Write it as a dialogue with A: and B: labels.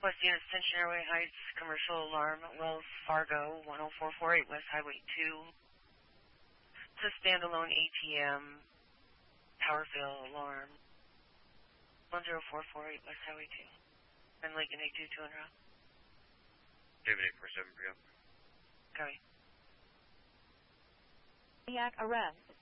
A: West Unit, Centenary Heights, commercial alarm, Wells Fargo, 10448 West Highway 2. It's a standalone ATM, power fail alarm, 10448 West Highway 2. And Lincoln 822 en route.
B: David 847 for you.
A: Copy.
C: Cardiac arrest.